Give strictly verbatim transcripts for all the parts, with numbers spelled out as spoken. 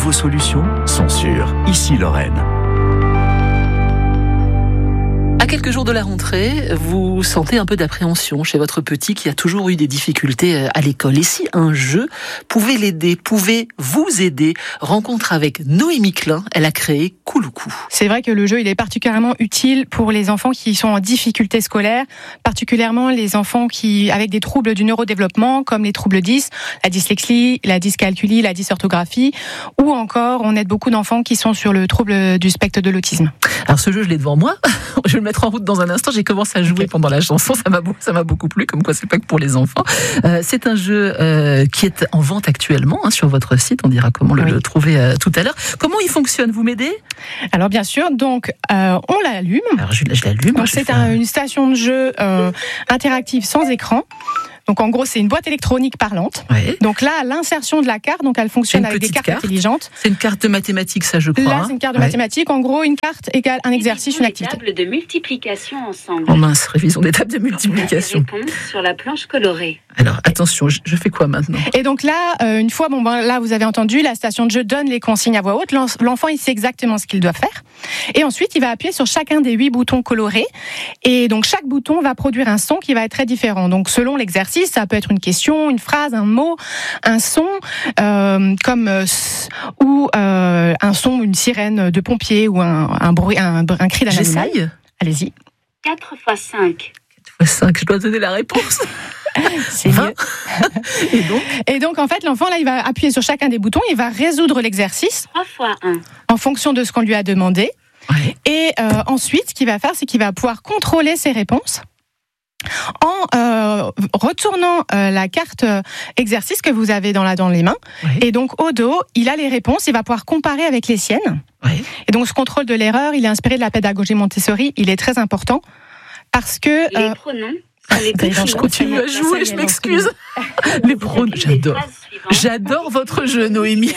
vos solutions sont sur Ici Lorraine. À quelques jours de la rentrée, vous sentez un peu d'appréhension chez votre petit qui a toujours eu des difficultés à l'école. Et si un jeu pouvait l'aider, pouvait vous aider? Rencontre avec Noémie Klein, elle a créé Kouloukou. C'est vrai que le jeu il est particulièrement utile pour les enfants qui sont en difficulté scolaire, particulièrement les enfants qui avec des troubles du neurodéveloppement comme les troubles dys, la dyslexie, la dyscalculie, la dysorthographie, ou encore on aide beaucoup d'enfants qui sont sur le trouble du spectre de l'autisme. Alors ce jeu, je l'ai devant moi. Je vais le mettre en route dans un instant. J'ai commencé à jouer okay. pendant la chanson. Ça m'a, ça m'a beaucoup plu. Comme quoi, c'est pas que pour les enfants. Euh, c'est un jeu euh, qui est en vente actuellement hein, sur votre site. On dira comment le, oui. le trouver euh, tout à l'heure. Comment il fonctionne? Vous m'aidez? Alors bien sûr. Donc euh, on l'allume. Alors je, je l'allume. Donc c'est un, une station de jeu euh, interactive sans écran. Donc en gros, c'est une boîte électronique parlante. Ouais. Donc là, l'insertion de la carte, donc elle fonctionne avec des cartes carte. intelligentes. C'est une carte de mathématiques, ça je crois. Là, c'est une carte de ouais. mathématiques. En gros, une carte égale un exercice, une activité. Table de multiplication ensemble. Oh mince, révision des tables de multiplication. Réponse sur la planche colorée. Alors attention, je, je fais quoi maintenant? Et donc là, euh, une fois, bon ben là, vous avez entendu, la station de jeu donne les consignes à voix haute. L'enfant, il sait exactement ce qu'il doit faire. Et ensuite, il va appuyer sur chacun des huit boutons colorés. Et donc chaque bouton va produire un son qui va être très différent. Donc selon l'exercice, ça peut être une question, une phrase, un mot, un son, euh, comme euh, ou euh, un son, une sirène de pompier ou un, un bruit, un, un cri d'un animal. J'essaye. Allez-y. quatre fois cinq. quatre fois cinq, je dois donner la réponse. C'est mieux. Et donc, Et donc, en fait, l'enfant, là, il va appuyer sur chacun des boutons, il va résoudre l'exercice. trois fois un. En fonction de ce qu'on lui a demandé. Ouais. Et euh, ensuite, ce qu'il va faire, c'est qu'il va pouvoir contrôler ses réponses en euh, retournant euh, la carte euh, exercice que vous avez dans, la, dans les mains. Oui. Et donc, au dos, il a les réponses, il va pouvoir comparer avec les siennes. Oui. Et donc, ce contrôle de l'erreur, il est inspiré de la pédagogie Montessori, il est très important parce que... Les euh, pronoms Les je continue à jouer, je m'excuse. Les pronoms, j'adore. J'adore votre jeu, Noémie.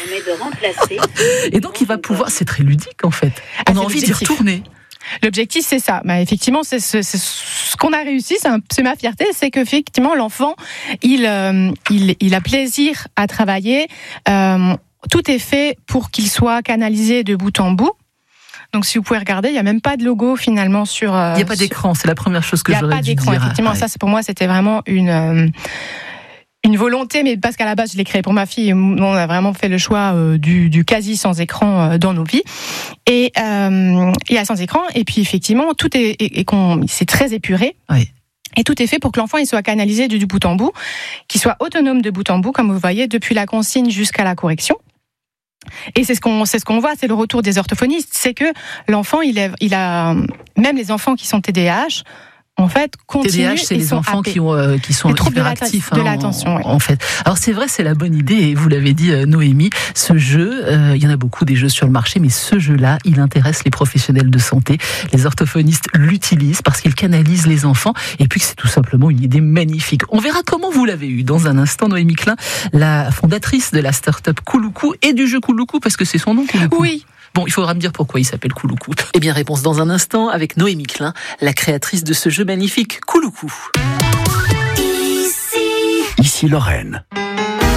Et donc, il va pouvoir... C'est très ludique, en fait. On a envie d'y retourner. L'objectif, c'est ça. Bah, effectivement, c'est ce, c'est ce qu'on a réussi. C'est, un, c'est ma fierté, c'est qu'effectivement, l'enfant, il, euh, il, il a plaisir à travailler. Euh, tout est fait pour qu'il soit canalisé de bout en bout. Donc, si vous pouvez regarder, il n'y a même pas de logo finalement sur. Euh, il n'y a pas d'écran. C'est la première chose que j'aurais dû dire. Il n'y a pas d'écran. Effectivement, ouais. Ça, c'est pour moi, c'était vraiment une. Euh, Une volonté, mais parce qu'à la base, je l'ai créé pour ma fille. On a vraiment fait le choix euh, du, du quasi sans écran euh, dans nos vies. Et euh, il y a sans écran. Et puis, effectivement, tout est, et, et qu'on, c'est très épuré. Oui. Et tout est fait pour que l'enfant il soit canalisé du, du bout en bout, qu'il soit autonome de bout en bout, comme vous voyez, depuis la consigne jusqu'à la correction. Et c'est ce qu'on, c'est ce qu'on voit, c'est le retour des orthophonistes. C'est que l'enfant, il, est, il a, même les enfants qui sont T D A H, en fait, continue. T D A H, c'est les enfants qui, ont, euh, qui sont hyperactifs. De l'attention, hein, oui. En fait. Alors c'est vrai, c'est la bonne idée, et vous l'avez dit, euh, Noémie, ce jeu, euh, il y en a beaucoup des jeux sur le marché, mais ce jeu-là, il intéresse les professionnels de santé. Les orthophonistes l'utilisent parce qu'ils canalisent les enfants, et puis que c'est tout simplement une idée magnifique. On verra comment vous l'avez eu dans un instant, Noémie Klein, la fondatrice de la start-up Kouloukou et du jeu Kouloukou, parce que c'est son nom, Kouloukou. Oui. Bon, il faudra me dire pourquoi il s'appelle Kouloukou. Eh bien, réponse dans un instant avec Noémie Klein, la créatrice de ce jeu magnifique, Kouloukou. Ici, Ici Lorraine.